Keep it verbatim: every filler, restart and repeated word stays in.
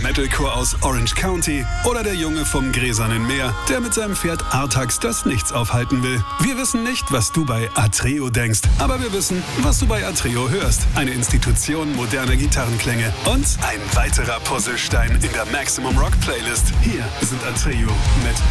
Metalcore aus Orange County oder der Junge vom Gräsernen Meer, der mit seinem Pferd Artax das Nichts aufhalten will. Wir wissen nicht, was du bei Atreo denkst, aber wir wissen, was du bei Atreo hörst. Eine Institution moderner Gitarrenklänge und ein weiterer Puzzlestein in der Maximum Rock Playlist. Hier sind Atreo mit